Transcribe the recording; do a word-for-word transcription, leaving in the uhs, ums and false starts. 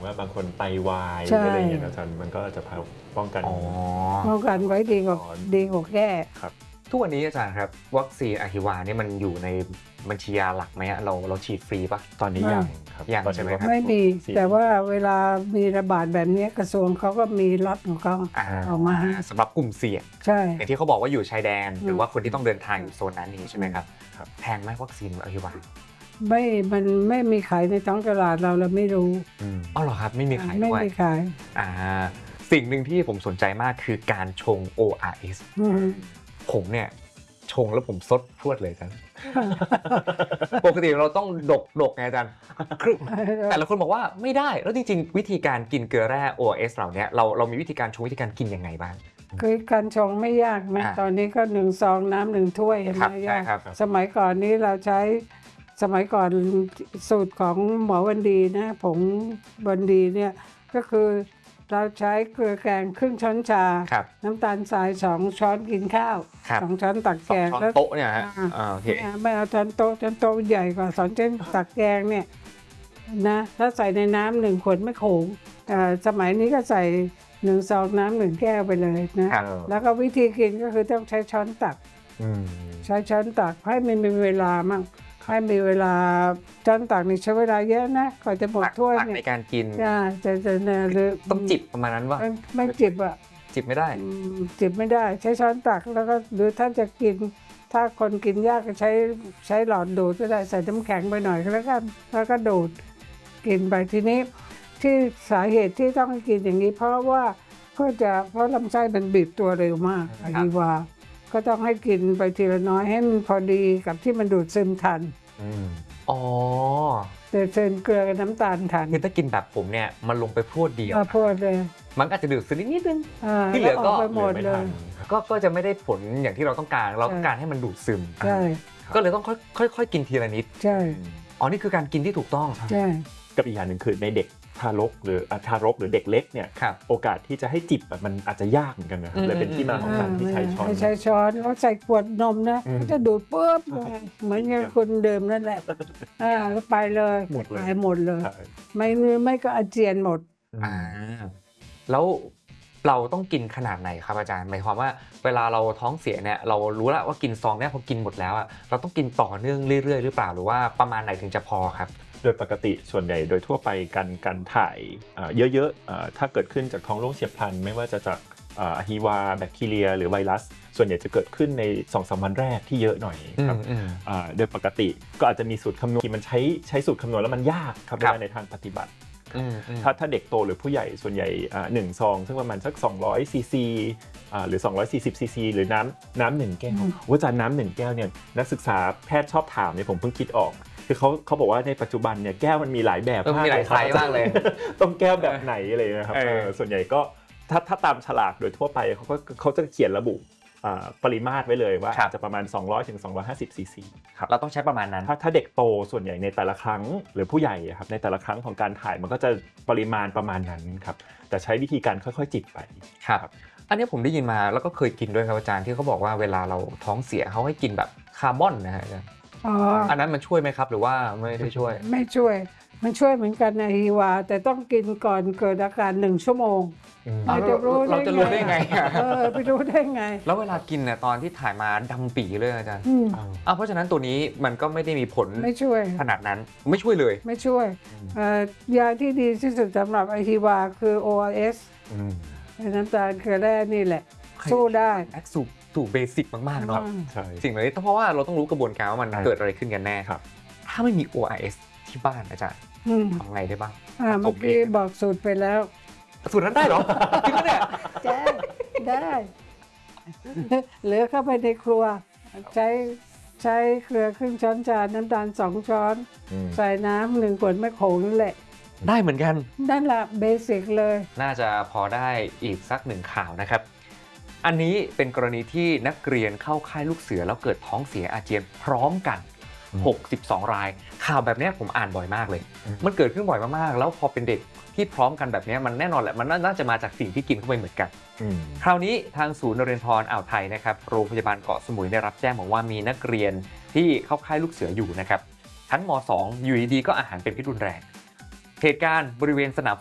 ว่าบางคนไตวายอะไรอย่างเงี้ยอาจารย์มันก็จะป้องกันป้องกันไว้ดีกว่าดีกว่าแก้ครับทุกวันนี้อาจารย์ครับวัคซีนอะฮิวานี่มันอยู่ในบัญชียาหลักไหมฮะเราเราฉีดฟรีปะตอนนี้ยังครับยังใช่ไหมครับไม่มีแต่ว่าเวลามีระบาดแบบนี้กระทรวงเขาก็มีล็อตของเขาออกมาสำหรับกลุ่มเสี่ยงใช่อย่างที่เขาบอกว่าอยู่ชายแดนหรือว่าคนที่ต้องเดินทางอยู่โซนนั้นนี้ใช่ไหมครับแพงไหมวัคซีนอะฮิวาไม่มันไม่มีขายในท้องตลาดเราเราไม่รู้อ๋อเหรอครับไม่มีขายด้วยไม่มีขายอ่าสิ่งหนึ่งที่ผมสนใจมากคือการชง โอ อาร์ เอส ผมเนี่ยชงแล้วผมซดพรวดเลยอาจารย์ปกติเราต้องดกดกไงอาจารย์แต่ละคนบอกว่าไม่ได้แล้วจริงๆวิธีการกินเกลือแร่ โอ อาร์ เอส เหล่านี้เราเรามีวิธีการชงวิธีการกินยังไงบ้างคือการชงไม่ยากนะตอนนี้ก็หนึ่งซองน้ำหนึ่งถ้วยเห็นไหมยากสมัยก่อนนี้เราใช้สมัยก่อนสูตรของหมอวันดีนะผงวันดีเนี่ยก็คือเราใช้เกลือแกงครึ่งช้อนชาน้ำตาลทรายสองช้อนกินข้าวสองช้อนตักแกงช้อนโต๊ะเนี่ยฮะโอเคไม่เอาช้อนโต๊ะช้อนโต๊ะใหญ่กว่าสองช้อนตักแกงเนี่ยนะแล้วใส่ในน้ำหนึ่งขวดไม่โขงสมัยนี้ก็ใส่หนึ่งซองน้ำหนึ่งแก้วไปเลยนะแล้วก็วิธีกินก็คือต้องใช้ช้อนตักใช้ช้อนตักให้มันมีเวลามั่งให้มีเวลาช้อนตักนี่ใช้เวลาเยอะนะก่อนจะหมดถ้วยในการกินจะจะหรือต้องจิบประมาณนั้นว่าไม่จิบอ่ะจิบไม่ได้จิบไม่ได้ใช้ช้อนตักแล้วก็หรือถ้าจะกินถ้าคนกินยากก็ใช้ใช้หลอดดูดก็ได้ใส่น้ำแข็งไปหน่อยแล้วก็แล้วก็ดูดกินไปทีนี้ที่สาเหตุที่ต้องกินอย่างนี้เพราะว่าเพื่อจะเพราะลำไส้มันบีบตัวเร็วมากอะฮิวาก็ต้องให้กินไปทีละน้อยให้มันพอดีกับที่มันดูดซึมทันอ๋อแต่เชิญเกลือกับน้ำตาลทันคือถ้ากินแบบผมเนี่ยมันลงไปพรวดเดียวพรวดเลยมันอาจจะดูดซึมนิดนึงที่เหลือก็หมดเลยก็ก็จะไม่ได้ผลอย่างที่เราต้องการเราต้องการให้มันดูดซึมใช่ก็เลยต้องค่อยๆกินทีละนิดใช่อ๋อนี่คือการกินที่ถูกต้องใช่กับอีกอย่างหนึ่งคือในเด็กทารกหรือทารกหรือเด็กเล็กเนี่ยโอกาสที่จะให้จิบมันอาจจะยากเหมือนกันนะครับเลยเป็นที่มาของการที่ใช้ช้อนใช้ช้อนแล้วใส่ขวดนมนะจะดูดปุ๊บเหมือนอย่างคนเดิมนั่นแหละอ่าไปเลยหมดเลยหมดเลยไม่ไม่ก็อาเจียนหมดอ่าแล้วเราต้องกินขนาดไหนครับอาจารย์หมายความว่าเวลาเราท้องเสียเนี่ยเรารู้แล้วว่ากินซองเนี่ยพอกินหมดแล้วอ่ะเราต้องกินต่อเนื่องเรื่อยๆหรือเปล่าหรือว่าประมาณไหนถึงจะพอครับโดยปกติส่วนใหญ่โดยทั่วไปการการถ่ายเยอะๆถ้าเกิดขึ้นจากท้องร่วงเฉียบพลันไม่ว่าจะจากอะฮิวาแบคทีเรียหรือไวรัสส่วนใหญ่จะเกิดขึ้นใน สองถึงสาม วันแรกที่เยอะหน่อยครับโดยปกติก็อาจจะมีสูตรคำนวณที่มันใช้ใช้สูตรคำนวณแล้วมันยากครับในทางปฏิบัติถ้าถ้าเด็กโตหรือผู้ใหญ่ส่วนใหญ่หนึ่งซองซึ่งประมาณสักสองร้อยซีซีหรือสองร้อยสี่สิบซีซีหรือน้ำน้ำหนึ่งแก้วว่าจานน้ำหนึ่งแก้วเนี่ยนักศึกษาแพทย์ชอบถามเนี่ยผมเพิ่งคิดออกคือเขาเขาบอกว่าในปัจจุบันเนี่ยแก้วมันมีหลายแบบมากมีหลายไซส์มากเลยต้องแก้วแบบไหนอะไรนะครับส่วนใหญ่ก็ถ้าถ้าตามฉลากโดยทั่วไปเขาก็เขาจะเขียนระบุปริมาตรไว้เลยว่าจะประมาณสองร้อยถึงสองร้อยห้าสิบซีซีครับเราต้องใช้ประมาณนั้นถ้าถ้าเด็กโตส่วนใหญ่ในแต่ละครั้งหรือผู้ใหญ่ครับในแต่ละครั้งของการถ่ายมันก็จะปริมาณประมาณนั้นครับแต่ใช้วิธีการค่อยๆจิบไปครับอันนี้ผมได้ยินมาแล้วก็เคยกินด้วยครับอาจารย์ที่เขาบอกว่าเวลาเราท้องเสียเขาให้กินแบบคาร์บอนนะฮะอันนั้นมันช่วยไหมครับหรือว่าไม่ได้ช่วยไม่ช่วยมันช่วยเหมือนกันในฮิวาแต่ต้องกินก่อนเกิดอาการหนึ่งชั่วโมงเราจะรู้เราจะรู้ได้ไงเออไปรู้ได้ไงแล้วเวลากินเนี่ยตอนที่ถ่ายมาดำปีเลยอาจารย์อ่าเพราะฉะนั้นตัวนี้มันก็ไม่ได้มีผลไม่ช่วยขนาดนั้นไม่ช่วยเลยไม่ช่วยยาที่ดีที่สุดสำหรับไอฮิวาคือ โอ อาร์ เอส น้ำตาลเกลือแร่นี่แหละสู้ได้แอคซูถูกเบสิกมากๆเนาะสิ่งเหล่านี้เพราะว่าเราต้องรู้กระบวนการว่ามันเกิดอะไรขึ้นกันแน่ครับถ้าไม่มี โอ อาร์ เอส ที่บ้านอาจารย์ทำไงได้บ้างเมื่อกี้บอกสูตรไปแล้วสูตรนั้นได้หรอจริงไหมเนี่ยได้ได้เหลือเข้าไปในครัวใช้ใช้เกลือครึ่งช้อนชาน้ำตาลสองช้อนใส่น้ำหนึ่งขวดไม่โขงนั่นแหละได้เหมือนกันนั่นแหละเบสิกเลยน่าจะพอได้อีกสักหนึ่งข่าวนะครับอันนี้เป็นกรณีที่นักเรียนเข้าค่ายลูกเสือแล้วเกิดท้องเสียอาเจียนพร้อมกันหกสิบสองรายข่าวแบบนี้ผมอ่านบ่อยมากเลยมันเกิดขึ้นบ่อยมากๆแล้วพอเป็นเด็กที่พร้อมกันแบบนี้มันแน่นอนแหละมันน่าจะมาจากสิ่งที่กินเข้าไปเหมือนกันคราวนี้ทางศูนย์นเรนทรอ่าวไทยนะครับโรงพยาบาลเกาะสมุยได้รับแจ้งบอกว่ามีนักเรียนที่เข้าค่ายลูกเสืออยู่นะครับชั้นม.สอง อยู่ดีๆก็อาหารเป็นพิษรุนแรงเหตุการณ์บริเวณสนาม